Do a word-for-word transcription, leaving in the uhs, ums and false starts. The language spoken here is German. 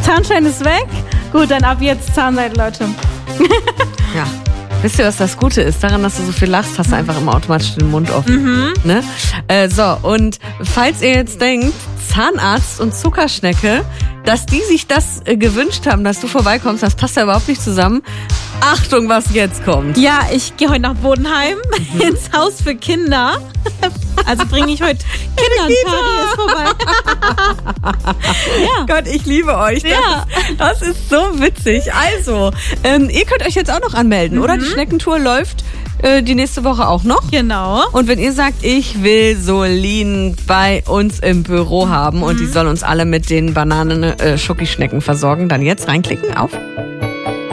Zahnstein ist weg. Gut, dann ab jetzt Zahnseide, Leute. Ja. Wisst ihr, was das Gute ist? Daran, dass du so viel lachst, hast du einfach immer automatisch den Mund offen. Mhm. Ne? Äh, so, und falls ihr jetzt denkt, Zahnarzt und Zuckerschnecke, dass die sich das äh, gewünscht haben, dass du vorbeikommst, das passt ja überhaupt nicht zusammen. Achtung, was jetzt kommt. Ja, ich gehe heute nach Bodenheim mhm. ins Haus für Kinder. Also bringe ich heute Kinder und vorbei. Ja. Gott, ich liebe euch. Das, ja. ist, das ist so witzig. Also, ähm, ihr könnt euch jetzt auch noch anmelden, mhm. oder? Die Schneckentour läuft äh, die nächste Woche auch noch. Genau. Und wenn ihr sagt, ich will Solin bei uns im Büro haben mhm. und die soll uns alle mit den Bananen-Schokischnecken versorgen, dann jetzt reinklicken auf